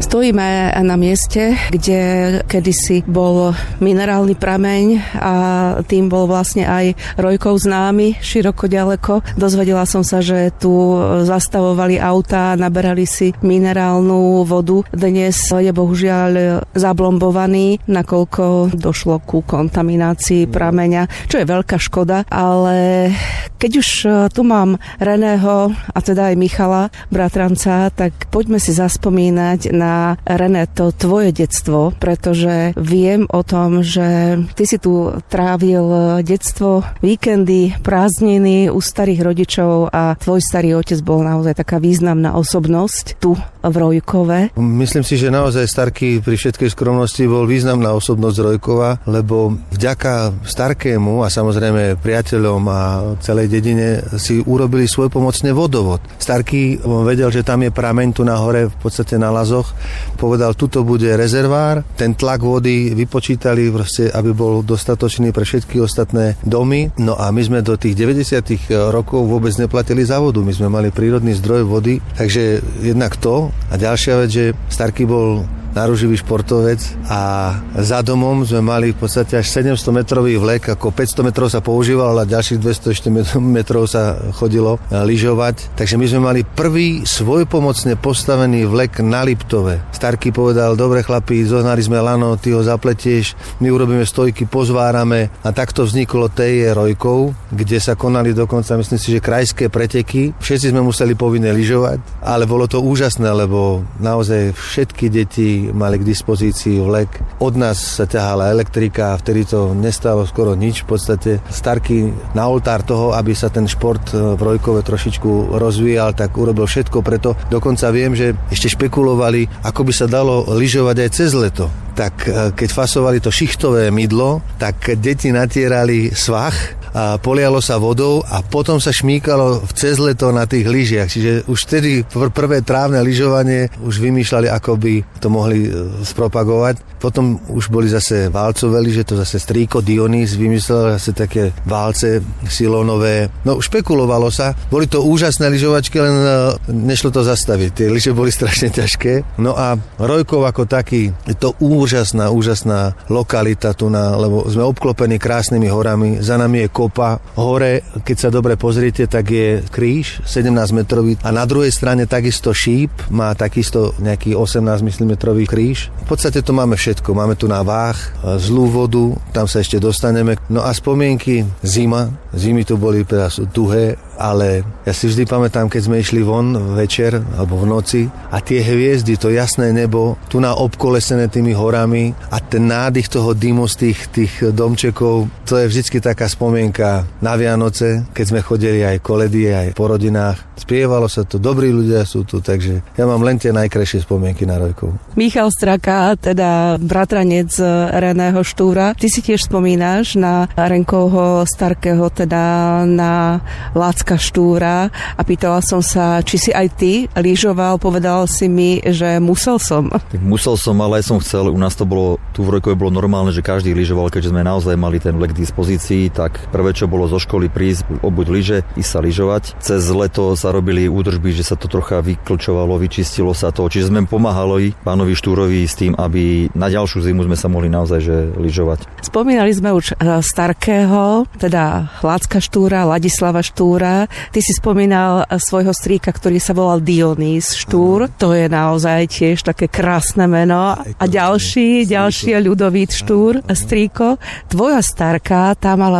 Stojíme na mieste, kde kedysi bol minerálny prameň a tým bol vlastne aj Rojkov známy široko ďaleko. Dozvedela som sa, že tu zastavovali autá, naberali si minerálnu vodu. Dnes je bohužiaľ zablombovaný, nakoľko došlo ku kontaminácii prameňa, čo je veľká škoda, ale keď už tu mám Reného a teda aj Michala, bratranca, tak poďme si zaspomínať na René, to tvoje detstvo, pretože viem o tom, že ty si tu trávil detstvo, víkendy, prázdniny u starých rodičov a tvoj starý otec bol naozaj taká významná osobnosť tu v Rojkove. Myslím si, že naozaj Starký pri všetkej skromnosti bol významná osobnosť Rojkova, lebo vďaka Starkému a samozrejme priateľom a celej dedine si urobili svojpomocne vodovod. Starký vedel, že tam je prameň tu na hore, v podstate na Lazoch. Povedal, tuto bude rezervár. Ten tlak vody vypočítali, proste, aby bol dostatočný pre všetky ostatné domy. No a my sme do tých 90. rokov vôbec neplatili za vodu. My sme mali prírodný zdroj vody. Takže jednak to. A ďalšia vec, že Starký bol náruživý športovec a za domom sme mali v podstate až 700-metrový vlek, ako 500 metrov sa používal a ďalších 200 metrov sa chodilo lyžovať. Takže my sme mali prvý svojpomocne postavený vlek na Liptove. Starký povedal, dobre chlapi, zohnali sme lano, ty ho zapletieš, my urobíme stojky, pozvárame a takto vzniklo TJ Rojkov, kde sa konali dokonca, myslím si, že krajské preteky. Všetci sme museli povinne lyžovať, ale bolo to úžasné, lebo naozaj všetky deti mali k dispozícii vlek. Od nás sa ťahala elektrika a vtedy to nestalo skoro nič. V podstate Starký na oltár toho, aby sa ten šport v Rojkove trošičku rozvíjal, tak urobil všetko preto. Dokonca viem, že ešte špekulovali, ako by sa dalo lyžovať aj cez leto. Tak keď fasovali to šichtové mydlo, tak deti natierali svah a polialo sa vodou a potom sa šmíkalo cez leto na tých lyžiach. Čiže už vtedy prvé trávne lyžovanie už vymýšľali, ako by to mohli spropagovať. Potom už boli zase válcové lyže, to zase strýko Dionys vymyslel zase také válce silónové. No špekulovalo sa. Boli to úžasné lyžovačky, len nešlo to zastaviť. Tie lyže boli strašne ťažké. No a Rojkov ako taký, je to úžasná lokalita tu lebo sme obklopení krásnymi horami. Za nami je kopa. Hore, keď sa dobre pozriete, tak je kríž 17 metrový a na druhej strane takisto šíp, má takisto nejaký 18 mm kríž. V podstate to máme všetko. Máme tu na váh, zlú vodu, tam sa ešte dostaneme. No a spomienky zimy tu boli tuhé, ale ja si vždy pamätám, keď sme išli von večer alebo v noci a tie hviezdy, to jasné nebo, tu na obkolesené tými horami a ten nádych toho dymu z tých domčekov, to je vždycky taká spomienka na Vianoce, keď sme chodili aj koledy, aj po rodinách. Spievalo sa to, dobrí ľudia sú tu, takže ja mám len tie najkrajšie spomienky na Rojkov. Michal Straka, teda bratranec Reného Štúra, ty si tiež spomínaš na Renkovho Starkého, teda na Lácka Štúra a pýtala som sa, či si aj ty lyžoval, povedal si mi, že musel som. Tak musel som, ale aj som chcel, u nás to bolo, tu v Rojkove bolo normálne, že každý lyžoval, keďže sme naozaj mali ten vlek k dispozícii, tak prvé, čo bolo zo školy prísť, obuť lyže, ísť sa lyžovať. Cez leto sa robili údržby, že sa to trocha vyklčovalo, vyčistilo sa to, čiže sme pomáhali pánovi Štúrovi s tým, aby na ďalšiu zimu sme sa mohli naozaj že lyžovať. Spomínali sme už Starkého, teda Lácka Štúra, Ladislava Štúra. Ty si spomínal svojho strýka, ktorý sa volal Dionys Štúr. To je naozaj tiež také krásne meno. A ďalší je Ľudovít Štúr, strýko. Tvoja Starka, tá mala